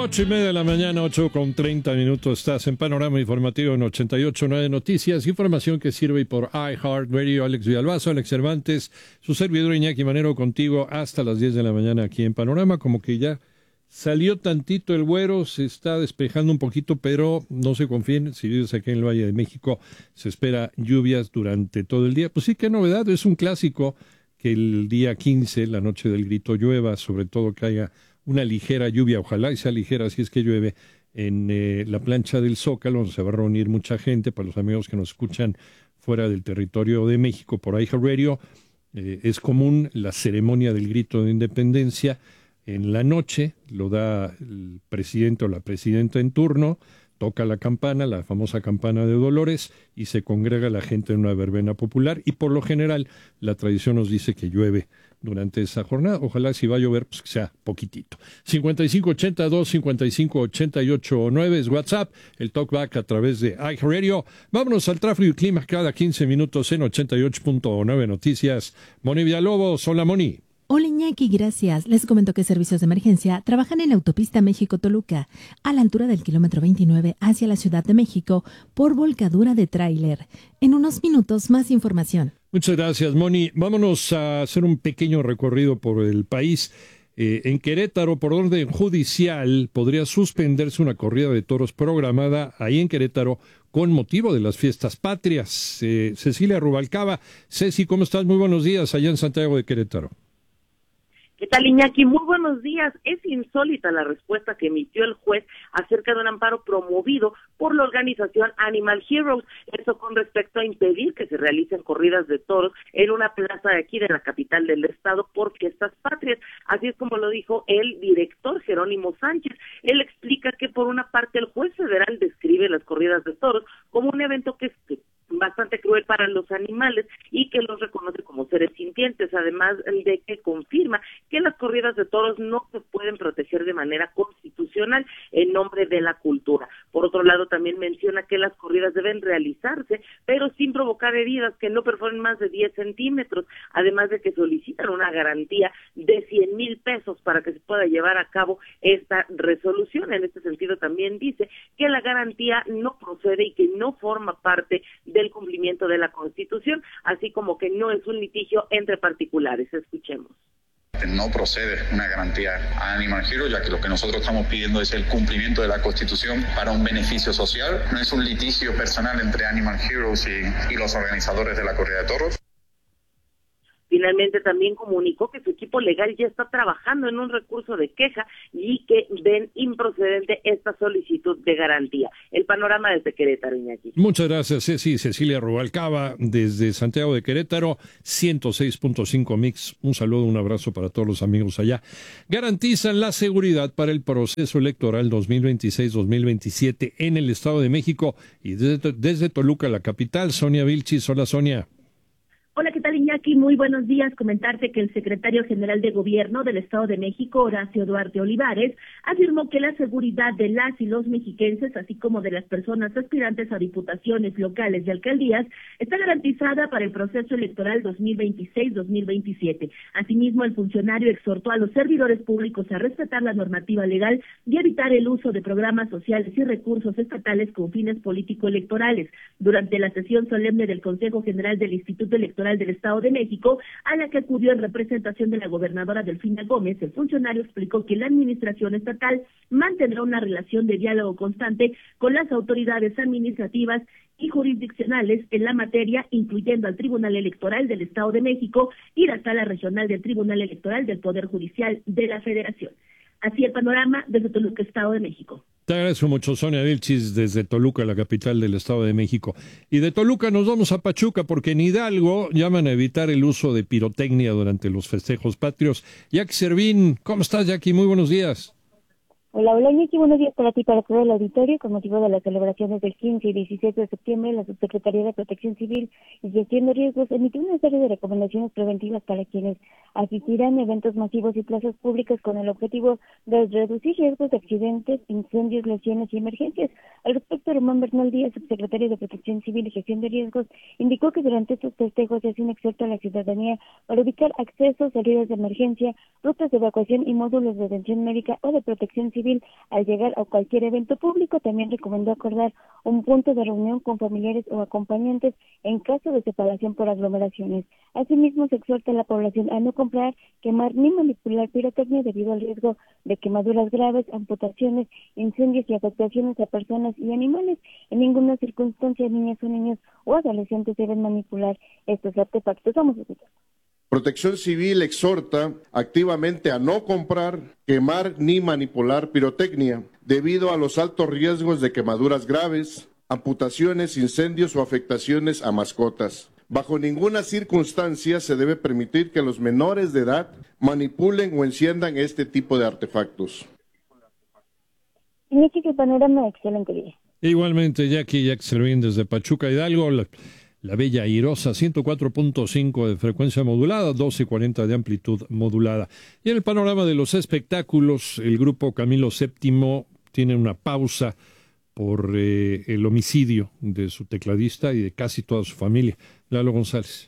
8:30 de la mañana, 8:30. Estás en Panorama Informativo en 88.9 Noticias. Información que sirve por iHeartRadio. Alex Villalbazo, Alex Cervantes, su servidor Iñaki Manero contigo hasta las 10 de la mañana aquí en Panorama. Como que ya salió tantito el güero, se está despejando un poquito, pero no se confíen. Si vives aquí en el Valle de México, se espera lluvias durante todo el día. Pues sí, qué novedad, es un clásico que el día 15, la noche del grito, llueva, sobre todo que haya una ligera lluvia, ojalá y sea ligera si es que llueve en la plancha del Zócalo, donde se va a reunir mucha gente. Para los amigos que nos escuchan fuera del territorio de México por iHeartRadio, es común la ceremonia del grito de independencia en la noche, lo da el presidente o la presidenta en turno, toca la campana, la famosa campana de Dolores, y se congrega la gente en una verbena popular, y por lo general la tradición nos dice que llueve durante esa jornada. Ojalá si va a llover, pues que sea poquitito. 5582-5588-9 es WhatsApp, el talkback a través de iHeartRadio. Vámonos al tráfico y clima cada 15 minutos en 88.9 Noticias. Moni Villalobos, hola Moni. Hola Iñaki, gracias. Les comento que servicios de emergencia trabajan en la autopista México-Toluca, a la altura del kilómetro 29 hacia la Ciudad de México, por volcadura de tráiler. En unos minutos, más información. Muchas gracias, Moni. Vámonos a hacer un pequeño recorrido por el país. En Querétaro, por orden judicial, podría suspenderse una corrida de toros programada ahí en Querétaro con motivo de las fiestas patrias. Cecilia Rubalcaba. Ceci, ¿cómo estás? Muy buenos días allá en Santiago de Querétaro. ¿Qué tal, Iñaki? Muy buenos días. Es insólita la respuesta que emitió el juez acerca de un amparo promovido por la organización Animal Heroes. Eso con respecto a impedir que se realicen corridas de toros en una plaza de aquí de la capital del estado por fiestas patrias. Así es como lo dijo el director Jerónimo Sánchez. Él explica que por una parte el juez federal describe las corridas de toros como un evento que es bastante cruel para los animales y que los reconoce como seres sintientes, además de que confirma que las corridas de toros no se pueden proteger de manera constitucional en nombre de la cultura. Por otro lado, también menciona que las corridas deben realizarse, pero sin provocar heridas que no perforen más de 10 centímetros, además de que solicitan una garantía de 100,000 pesos para que se pueda llevar a cabo esta resolución. En este sentido, también dice que la garantía no procede y que no forma parte del cumplimiento de la Constitución, así como que no es un litigio entre particulares. Escuchemos. No procede una garantía a Animal Heroes, ya que lo que nosotros estamos pidiendo es el cumplimiento de la Constitución para un beneficio social. No es un litigio personal entre Animal Heroes y los organizadores de la corrida de toros. Finalmente también comunicó que su equipo legal ya está trabajando en un recurso de queja y que ven improcedente esta solicitud de garantía. El panorama desde Querétaro, Iñaki. Muchas gracias, Ceci. Cecilia Rubalcaba desde Santiago de Querétaro, 106.5 Mix. Un saludo, un abrazo para todos los amigos allá. Garantizan la seguridad para el proceso electoral 2026-2027 en el Estado de México y desde Toluca, la capital. Sonia Vilchis. Hola, Sonia. Hola, ¿qué tal, Iñaki? Muy buenos días. Comentarte que el secretario general de Gobierno del Estado de México, Horacio Duarte Olivares, afirmó que la seguridad de las y los mexiquenses, así como de las personas aspirantes a diputaciones locales y alcaldías, está garantizada para el proceso electoral 2026-2027. Asimismo, el funcionario exhortó a los servidores públicos a respetar la normativa legal y evitar el uso de programas sociales y recursos estatales con fines político-electorales. Durante la sesión solemne del Consejo General del Instituto Electoral del Estado de México, a la que acudió en representación de la gobernadora Delfina Gómez, el funcionario explicó que la administración estatal mantendrá una relación de diálogo constante con las autoridades administrativas y jurisdiccionales en la materia, incluyendo al Tribunal Electoral del Estado de México y la Sala Regional del Tribunal Electoral del Poder Judicial de la Federación. Así el panorama desde Toluca, Estado de México. Te agradezco mucho, Sonia Vilchis, desde Toluca, la capital del Estado de México. Y de Toluca nos vamos a Pachuca, porque en Hidalgo llaman a evitar el uso de pirotecnia durante los festejos patrios. Jackie Servín, ¿cómo estás, Jackie? Muy buenos días. Hola, Iñaki, buenos días para ti y para todo el auditorio. Con motivo de las celebraciones del 15 y 17 de septiembre, la Subsecretaría de Protección Civil y Gestión de Riesgos emitió una serie de recomendaciones preventivas para quienes asistirán a eventos masivos y plazas públicas con el objetivo de reducir riesgos de accidentes, incendios, lesiones y emergencias. Al respecto, Román Bernal Díaz, subsecretario de Protección Civil y Gestión de Riesgos, indicó que durante estos festejos se hace un exhorto a la ciudadanía para ubicar accesos, salidas de emergencia, rutas de evacuación y módulos de atención médica o de protección civil civil al llegar a cualquier evento público. También recomendó acordar un punto de reunión con familiares o acompañantes en caso de separación por aglomeraciones. Asimismo, se exhorta a la población a no comprar, quemar ni manipular pirotecnia debido al riesgo de quemaduras graves, amputaciones, incendios y afectaciones a personas y animales. En ninguna circunstancia niñas o niños o adolescentes deben manipular estos artefactos. Vamos a escuchar. Protección Civil exhorta activamente a no comprar, quemar ni manipular pirotecnia debido a los altos riesgos de quemaduras graves, amputaciones, incendios o afectaciones a mascotas. Bajo ninguna circunstancia se debe permitir que los menores de edad manipulen o enciendan este tipo de artefactos. Iñaki, el panorama, excelente día. Igualmente, Jackie Servín desde Pachuca, Hidalgo. La bella airosa, 104.5 de frecuencia modulada, 1240 de amplitud modulada. Y en el panorama de los espectáculos, el grupo Camilo VII tiene una pausa por el homicidio de su tecladista y de casi toda su familia. Lalo González.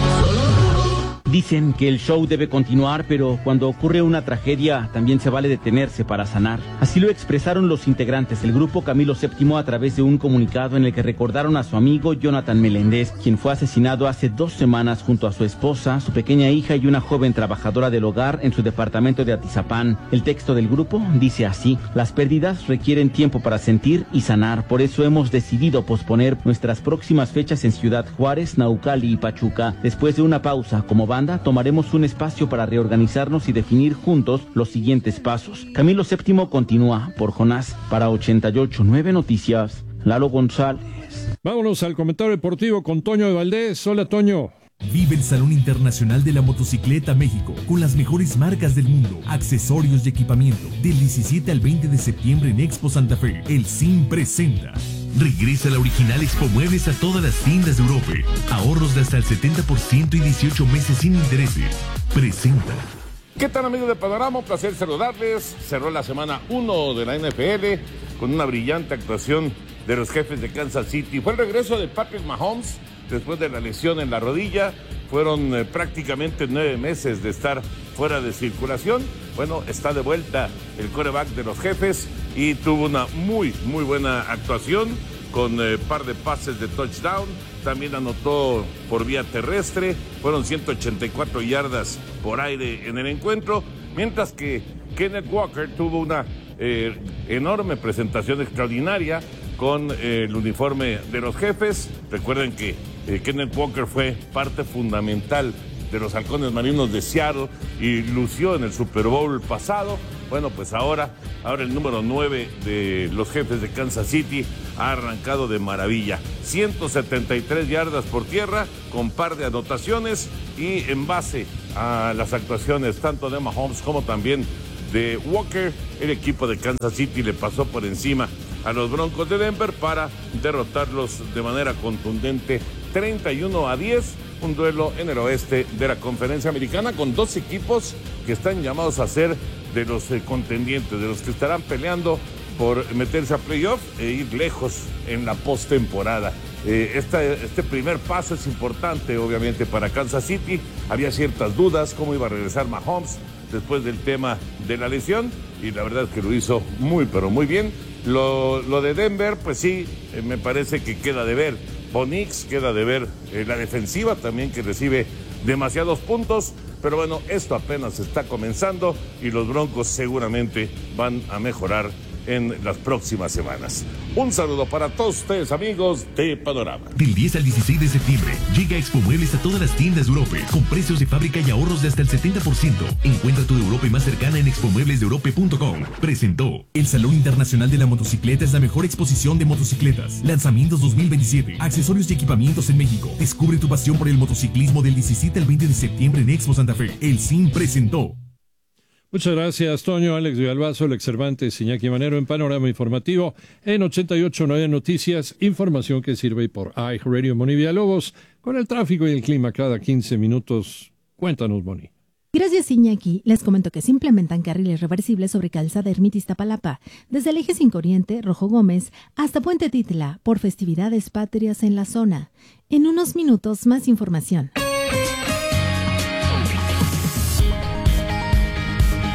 Dicen que el show debe continuar, pero cuando ocurre una tragedia también se vale detenerse para sanar. Así lo expresaron los integrantes del grupo Camilo VII a través de un comunicado en el que recordaron a su amigo Jonathan Meléndez, quien fue asesinado hace 2 semanas junto a su esposa, su pequeña hija y una joven trabajadora del hogar en su departamento de Atizapán. El texto del grupo dice así: las pérdidas requieren tiempo para sentir y sanar, por eso hemos decidido posponer nuestras próximas fechas en Ciudad Juárez, Naucali y Pachuca. Después de una pausa como banda, tomaremos un espacio para reorganizarnos y definir juntos los siguientes pasos. Camilo VII continúa. Por Jonás, para 88.9 Noticias, Lalo González. Vámonos al comentario deportivo con Toño de Valdés. Hola, Toño. Vive el Salón Internacional de la Motocicleta México con las mejores marcas del mundo, accesorios y equipamiento. Del 17 al 20 de septiembre en Expo Santa Fe, el CIM presenta. Regresa la original Expo Muebles a todas las tiendas de Europa. Ahorros de hasta el 70% y 18 meses sin intereses. Presenta. ¿Qué tal, amigos de Panorama? Un placer saludarles. Cerró la semana 1 de la NFL con una brillante actuación de los Jefes de Kansas City. Fue el regreso de Patrick Mahomes después de la lesión en la rodilla. Fueron prácticamente 9 meses de estar fuera de circulación. Bueno, está de vuelta el quarterback de los Jefes y tuvo una muy buena actuación con par de pases de touchdown. También anotó por vía terrestre. Fueron 184 yardas por aire en el encuentro, mientras que Kenneth Walker tuvo una enorme presentación extraordinaria con el uniforme de los Jefes. Recuerden que Kenneth Walker fue parte fundamental de los Halcones Marinos de Seattle y lució en el Super Bowl pasado. Bueno, pues ahora el número 9 de los Jefes de Kansas City ha arrancado de maravilla. 173 yardas por tierra con par de anotaciones, y en base a las actuaciones tanto de Mahomes como también de Walker, el equipo de Kansas City le pasó por encima a los Broncos de Denver para derrotarlos de manera contundente 31-10, un duelo en el oeste de la Conferencia Americana con dos equipos que están llamados a ser de los contendientes, de los que estarán peleando por meterse a playoff e ir lejos en la postemporada. Este primer paso es importante, obviamente, para Kansas City. Había ciertas dudas cómo iba a regresar Mahomes después del tema de la lesión, y la verdad es que lo hizo muy, pero muy bien. Lo de Denver, pues sí, me parece que queda de ver. Bo Nix, queda de ver la defensiva también, que recibe demasiados puntos. Pero bueno, esto apenas está comenzando y los Broncos seguramente van a mejorar en las próximas semanas. Un saludo para todos ustedes, amigos de Panorama. Del 10 al 16 de septiembre, llega Expo Muebles a todas las tiendas de Europa, con precios de fábrica y ahorros de hasta el 70%. Encuentra tu de Europa más cercana en expomueblesdeeurope.com. Presentó. El Salón Internacional de la Motocicleta es la mejor exposición de motocicletas. Lanzamientos 2027, accesorios y equipamientos en México. Descubre tu pasión por el motociclismo del 17 al 20 de septiembre en Expo Santa Fe. El CIM presentó. Muchas gracias, Toño, Alex Villalbazo, Alex Cervantes, Iñaki Manero en Panorama Informativo en 88.9 Noticias, información que sirve por iHeartRadio. Moni Villalobos, con el tráfico y el clima cada 15 minutos. Cuéntanos, Moni. Gracias, Iñaki. Les comento que se implementan carriles reversibles sobre Calzada Ermita Iztapalapa, desde el eje 5 Oriente, Rojo Gómez, hasta Puente Titla, por festividades patrias en la zona. En unos minutos, más información.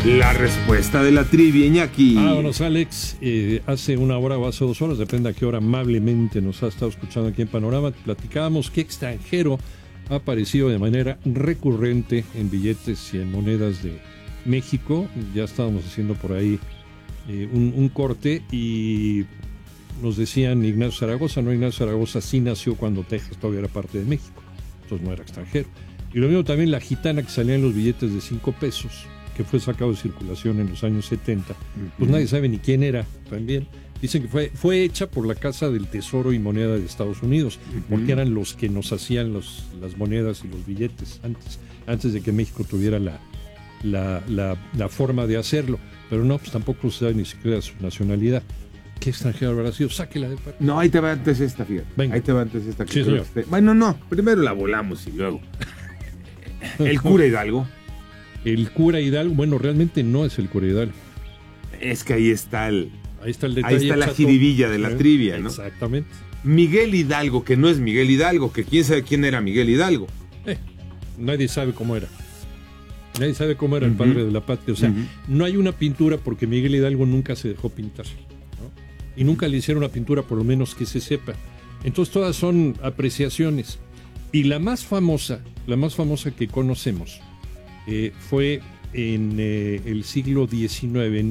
La respuesta de la trivia, Iñaki. Vámonos, Alex. Hace una hora o hace 2 horas, depende a qué hora amablemente nos ha estado escuchando aquí en Panorama, platicábamos qué extranjero ha aparecido de manera recurrente en billetes y en monedas de México. Ya estábamos haciendo por ahí un corte y nos decían Ignacio Zaragoza. No, Ignacio Zaragoza sí nació cuando Texas todavía era parte de México, entonces no era extranjero. Y lo mismo también la gitana que salía en los billetes de 5 pesos, que fue sacado de circulación en los años 70, pues nadie sabe ni quién era también. Dicen que fue hecha por la Casa del Tesoro y Moneda de Estados Unidos, porque eran los que nos hacían las monedas y los billetes antes de que México tuviera la forma de hacerlo. Pero no, pues tampoco se sabe ni siquiera su nacionalidad. ¿Qué extranjero habrá sido? Sáquela de parte. No, ahí te va antes esta, fíjate. Venga. Ahí te va antes esta. Sí, señor. Bueno, no, primero la volamos y luego. El cura Hidalgo. El cura Hidalgo, bueno, realmente no es el cura Hidalgo. Es que ahí está el detalle. Ahí está la jiribilla de la trivia, ¿no? Exactamente. Miguel Hidalgo, que no es Miguel Hidalgo, que quién sabe quién era Miguel Hidalgo. Nadie sabe cómo era. Nadie sabe cómo era el padre de la patria. O sea, no hay una pintura porque Miguel Hidalgo nunca se dejó pintar, ¿no? Y nunca le hicieron una pintura, por lo menos que se sepa. Entonces todas son apreciaciones. Y la más famosa que conocemos fue en el siglo XIX, en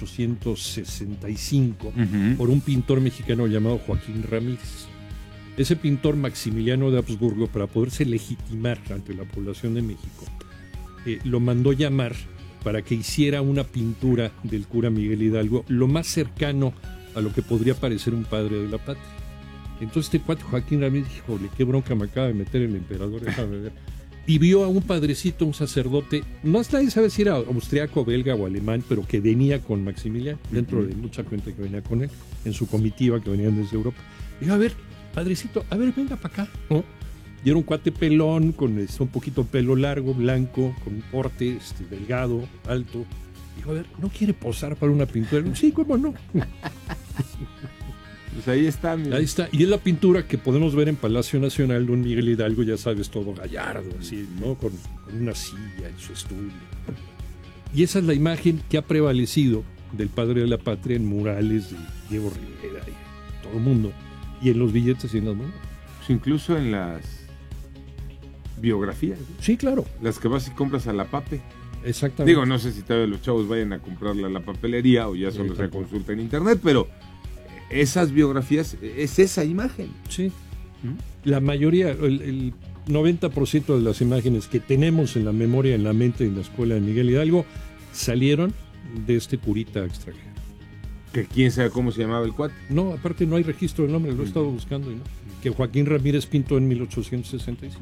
1865, por un pintor mexicano llamado Joaquín Ramírez. Ese pintor Maximiliano de Habsburgo, para poderse legitimar ante la población de México, lo mandó llamar para que hiciera una pintura del cura Miguel Hidalgo, lo más cercano a lo que podría parecer un padre de la patria. Entonces este cuate Joaquín Ramírez dijo, híjole, qué bronca me acaba de meter el emperador, déjame ver. Y vio a un padrecito, un sacerdote, no nadie sabe si era austriaco, belga o alemán, pero que venía con Maximiliano, dentro de mucha gente que venía con él, en su comitiva que venían desde Europa. Dijo, a ver, padrecito, a ver, venga para acá, ¿no? Y era un cuate pelón, con un poquito pelo largo, blanco, con un porte delgado, alto. Dijo, a ver, ¿no quiere posar para una pintura? Sí, ¿cómo no? Pues ahí está. Mira. Ahí está. Y es la pintura que podemos ver en Palacio Nacional de un Miguel Hidalgo, ya sabes, todo gallardo, así, ¿no? Con una silla en su estudio. Y esa es la imagen que ha prevalecido del padre de la patria en murales de Diego Rivera y todo el mundo. Y en los billetes y en las monedas. Pues incluso en las biografías, ¿no? Sí, claro. Las que vas y compras a la Pape. Exactamente. Digo, no sé si todavía los chavos vayan a comprarla a la papelería o ya solo se consulta en internet, pero esas biografías es esa imagen. Sí. La mayoría, el 90% de las imágenes que tenemos en la memoria, en la mente, en la escuela de Miguel Hidalgo, salieron de este curita extranjero. ¿Que quién sabe cómo se llamaba el cuate? No, aparte no hay registro del nombre, lo he estado buscando. ¿No? Que Joaquín Ramírez pintó en 1865.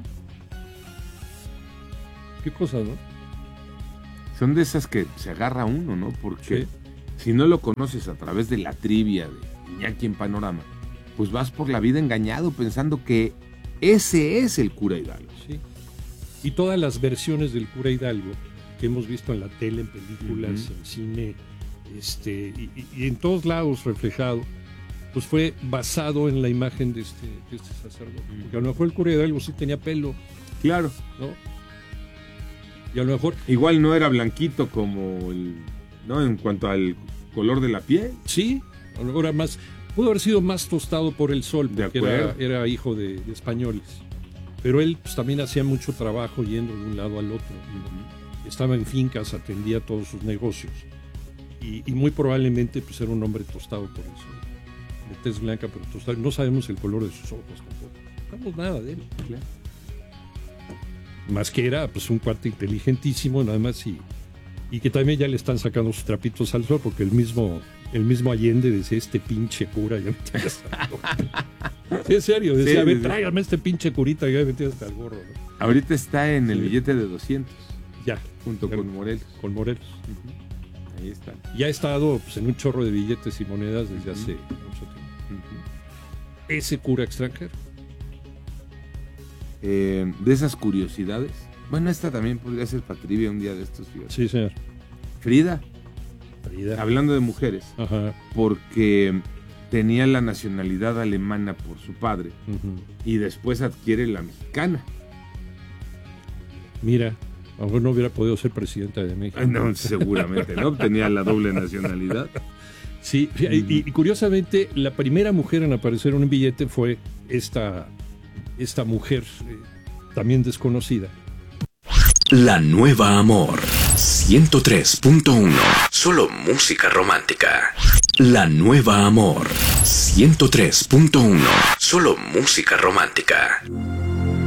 Qué cosa, ¿no? Son de esas que se agarra uno, ¿no? Porque si no lo conoces a través de la trivia de Iñaki en Panorama, pues vas por la vida engañado pensando que ese es el cura Hidalgo. Sí. Y todas las versiones del cura Hidalgo que hemos visto en la tele, en películas, en cine, y en todos lados reflejado, pues fue basado en la imagen de este sacerdote. Porque a lo mejor el cura Hidalgo sí tenía pelo. Claro. ¿No? Y a lo mejor... Igual no era blanquito como ¿no? En cuanto al color de la piel. Sí, a lo mejor era más... Pudo haber sido más tostado por el sol, porque era hijo de españoles. Pero él pues, también hacía mucho trabajo yendo de un lado al otro. Estaba en fincas, atendía todos sus negocios. Y muy probablemente pues, era un hombre tostado por el sol. De tez blanca, pero tostado. No sabemos el color de sus ojos tampoco. No sabemos nada de él. Claro. Más que era pues, un cuate inteligentísimo, nada más, y que también ya le están sacando sus trapitos al sol, porque el mismo Allende decía, este pinche cura, ya me tiene hasta el gorro. Sí, en serio, decía, a ver, tráigame este pinche curita, ya me tiene hasta el gorro, ¿no? Ahorita está en el billete de 200. Ya. Junto con Morelos. Con Morelos. Ahí está. Y ha estado pues, en un chorro de billetes y monedas desde hace mucho tiempo. Ese cura extranjero. De esas curiosidades. Bueno, esta también podría ser para trivia un día de estos. Fíjate. Sí, señor. Frida. Hablando de mujeres. Ajá. Porque tenía la nacionalidad alemana por su padre. Y después adquiere la mexicana. Mira. A lo mejor no hubiera podido ser presidenta de México. No, seguramente, ¿no? Tenía la doble nacionalidad. Sí, y curiosamente, la primera mujer en aparecer en un billete fue esta mujer, también desconocida. La Nueva Amor 103.1. Solo música romántica. La Nueva Amor 103.1. Solo música romántica.